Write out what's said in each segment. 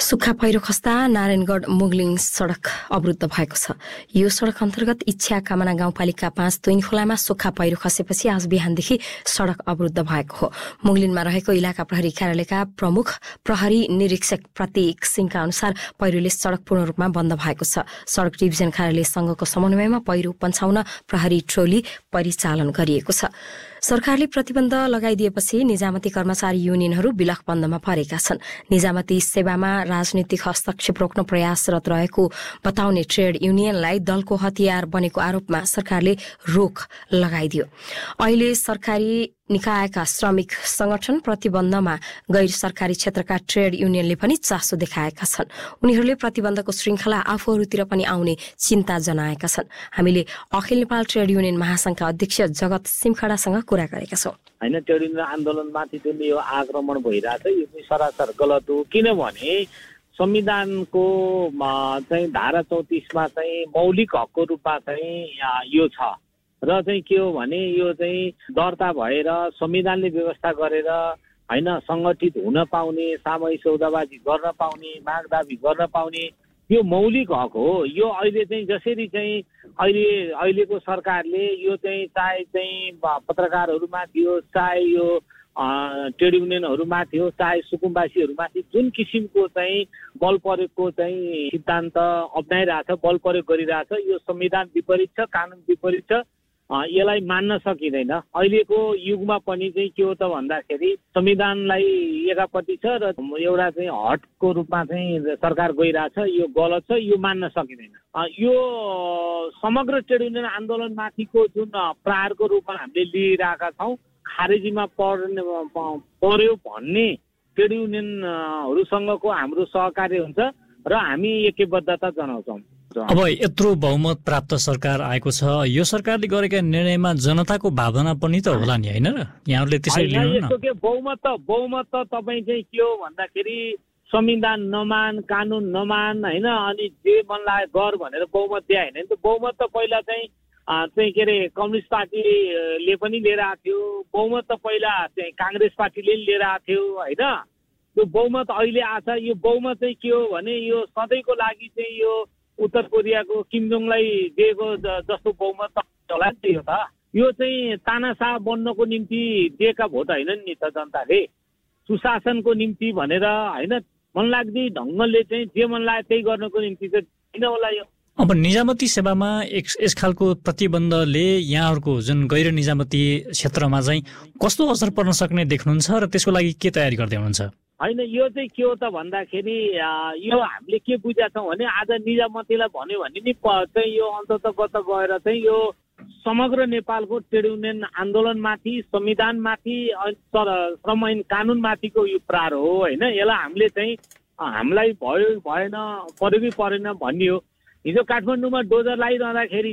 सुक्खा पहिरो खस्दा नारायणगढ मुगलिङ सडक अवरुद्ध भएको छ। यो सडक अन्तर्गत इच्छा कामना गाउँपालिका 5 तुइनखोलामा सुक्खा पहिरो खसेपछि आज बिहानदेखि सडक अवरुद्ध भएको हो। मुगलिनमा रहेको इलाका प्रहरी कार्यालयका प्रमुख प्रहरी निरीक्षक प्रतीक सिंहका अनुसार पहिरोले सडक पूर्ण रूपमा बन्द भएको छ। सडक डिभिजन कार्यालयसँगको समन्वयमा पहिरो पन्छाउन प्रहरी ट्रोली परिचालन गरिएको छ। सरकारले प्रतिबन्ध लगाइदिएपछि निजामती कर्मचारी युनियनहरू विलख बन्दमा परेका छन्। निजामती सेवामा राजनीतिक हस्तक्षेप रोक्न प्रयासरत रहेको बताउने ट्रेड युनियनलाई दलको हतियार बनेको आरोपमा सरकारले रोक लगाइदियो। अहिले सरकारी निकायका श्रमिक संगठन प्रतिबन्धमा गैर सरकारी क्षेत्रका ट्रेड युनियनले पनि चासो देखाएका छन्। उनीहरूले प्रतिबन्धको श्रृङ्खला आफूहरूतिर पनि आउने चिन्ता जनाएका छन्। हामीले अखिल नेपाल ट्रेड युनियन महासंघका अध्यक्ष जगत सिमखडासँग कुरा गरेका छौँ। हैन, ट्रेड युनियन आन्दोलनमाथि जुन यो आक्रमण भइरहेछ यो चाहिँ सरासर गलत हो। किनभने संविधानको चाहिँ धारा 34मा चाहिँ मौलिक हकको रूपमा चाहिँ यो छ र चाहिँ के हो भने यो चाहिँ दर्ता भएर संविधानले व्यवस्था गरेर हैन संगठित हुन पाउने, सामूहिक सौदाबाजी गर्न पाउने, माग दाबी गर्न पाउने यो मौलिक हक हो। यो अहिले चाहिँ जसरी चाहिँ अहिलेको सरकारले यो चाहिँ चाहे चाहिँ पत्रकारहरूमाथि हो, चाहे यो ट्रेड युनियनहरूमाथि हो, चाहे सुकुम्बासीहरूमाथि जुन किसिमको चाहिँ बल प्रयोगको चाहिँ सिद्धान्त अप्नाइरहेछ, बल प्रयोग गरिरहेछ, यो संविधान विपरीत छ, कानुन विपरीत छ। यसलाई मान्न सकिँदैन। अहिलेको युगमा पनि चाहिँ के हो त भन्दाखेरि संविधानलाई एकापट्टि छ र एउटा चाहिँ हटको रूपमा चाहिँ सरकार गइरहेछ, यो गलत छ, यो मान्न सकिँदैन। यो समग्र ट्रेड युनियन आन्दोलनमाथिको जुन प्रहारको रूपमा हामीले लिइरहेका छौँ, खारेजीमा पर्यो भन्ने ट्रेड युनियनहरूसँगको हाम्रो सहकार्य हुन्छ र हामी एकबद्धता जनाउँछौँ। अब यत्रो बहुमत प्राप्त सरकार आएको छ, यो सरकारले गरेका निर्णयमा जनताको भावना पनि त होला नि, होइन र? यहाँहरूले त्यसरी लिनु न। बहुमत त तपाईँ चाहिँ के हो भन्दाखेरि संविधान नमान, कानुन नमान, होइन, अनि जे मन लाग्यो गर भनेर बहुमत दिए होइन नि त। बहुमत त पहिला चाहिँ के अरे कम्युनिस्ट पार्टीले पनि लिएर आएको थियो, बहुमत त पहिला चाहिँ काङ्ग्रेस पार्टीले पनि लिएर आएको थियो, होइन। यो बहुमत अहिले आछ। यो बहुमत चाहिँ के हो भने यो सधैँको लागि चाहिँ यो उत्तर कोरियाको किम जोङलाई दिएको जस्तो बहुमत होला नि त। यो चाहिँ तानाशाह बन्नको निम्ति दिएका भोट होइन नि त जनताले, सुशासनको निम्ति भनेर होइन, मनलाग्दी ढङ्गले चाहिँ जे मन लाग्यो त्यही गर्नको निम्ति चाहिँ होइन होला यो। अब निजामती सेवामा यस खालको प्रतिबन्धले यहाँहरूको जुन गैर निजामती क्षेत्रमा चाहिँ कस्तो असर पर्न सक्ने देख्नुहुन्छ र त्यसको लागि के तयारी गर्दै हुनुहुन्छ? होइन, यो चाहिँ के हो त भन्दाखेरि यो हामीले के बुझेका छौँ भने आज निजामतीलाई भन्यो भने नि चाहिँ यो अन्ततगत गएर चाहिँ यो समग्र नेपालको ट्रेड युनियन आन्दोलनमाथि, संविधानमाथि, श्रम ऐन कानुनमाथिको यो प्रहार हो, होइन। यसलाई हामीले चाहिँ हामीलाई भयो भएन, पऱ्यो कि परेन भन्ने हो। हिजो काठमाडौँमा डोजर लगाइरहँदाखेरि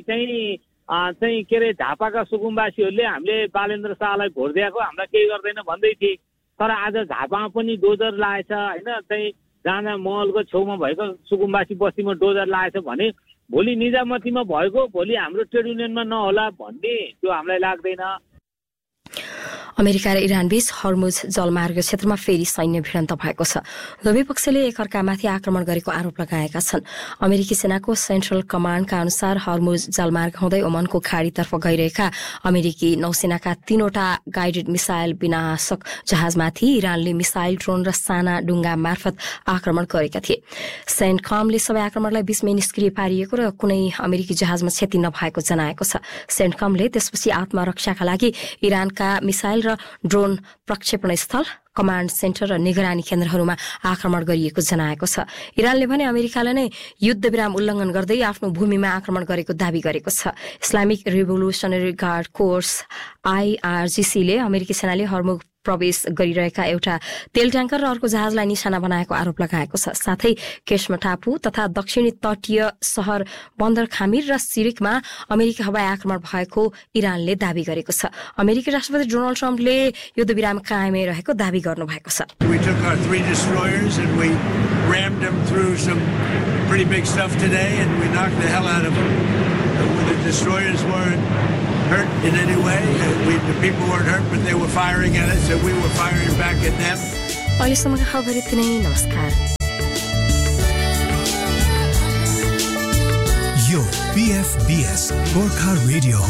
चाहिँ के अरे झापाका सुकुम्बासीहरूले हामीले बालेन्द्र शाहलाई भोट दिएको, हामीलाई केही गर्दैन भन्दै थिए। तर आज झापामा पनि डोजर लागेछ, होइन, चाहिँ जहाँ महलको छेउमा भएको सुकुम्बासी बस्तीमा डोजर लागेछ भने भोलि निजामतीमा भएको भोलि हाम्रो ट्रेड युनियनमा नहोला भन्ने त्यो हामीलाई लाग्दैन। अमेरिका र इरानबीच हर्मुज जलमार्ग क्षेत्रमा फेरि सैन्य भिडन्त भएको छ। दुवै पक्षले एकअर्कामाथि आक्रमण गरेको आरोप लगाएका छन्। अमेरिकी सेनाको सेन्ट्रल कमान्डका अनुसार हर्मुज जलमार्ग हुँदै ओमनको खाडीतर्फ गइरहेका अमेरिकी नौसेनाका 3वटा गाइडेड मिसाइल विनाशक जहाजमाथि इरानले मिसाइल, ड्रोन र साना डुङ्गा मार्फत आक्रमण गरेका थिए। सेन्टकमले सबै आक्रमणलाई 20 मै निष्क्रिय पारिएको र कुनै अमेरिकी जहाजमा क्षति नभएको जनाएको छ। सेन्टकमले त्यसपछि आत्मरक्षाका लागि इरानका मिसाइल र ड्रोन प्रक्षेपण स्थल, कमान्ड सेन्टर र निगरानी केन्द्रहरूमा आक्रमण गरिएको जनाएको छ। इरानले भने अमेरिकाले नै युद्धविराम उल्लङ्घन गर्दै आफ्नो भूमिमा आक्रमण गरेको दावी गरेको छ। Islamic revolutionary guard course IRGC ले अमेरिकी सेनाले हर्मुज प्रवेश गरिरहेका एउटा तेल ट्याङ्कर र अर्को जहाजलाई निशाना बनाएको आरोप लगाएको छ। साथै केशमा टापु तथा दक्षिणी तटीय सहर बन्दर खामिर र सिरिकमा अमेरिकी हवाई आक्रमण भएको इरानले दावी गरेको छ। अमेरिकी राष्ट्रपति डोनाल्ड ट्रम्पले युद्धविराम कायमै रहेको दावी गर्नुभएको छ। We took our 3 destroyers and we rammed them through some pretty big stuff today and we knocked the hell out of them. The destroyers weren't hurt in any way. The people weren't hurt, but they were firing at us, and we were firing back at them. अहिलेसम्मका खबर यति नै। नमस्कार। PFBS Gorkha radio